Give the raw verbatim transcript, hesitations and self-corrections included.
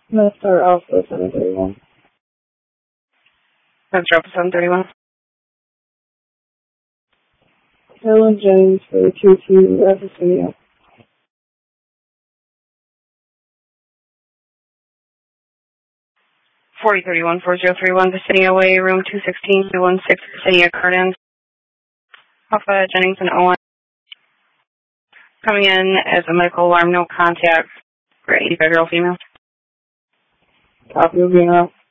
Master Alpha seven thirty-one. Master Alpha seven thirty-one. Carolyn Jennings for two two at Vicinio. forty thirty-one, four zero three one, Vicinio Way, room two sixteen, two one six, Vicinio Gardens. Alpha Jennings and Owen. Coming in as a medical alarm, no contact for eighty-five-year-old female. Copy of being out.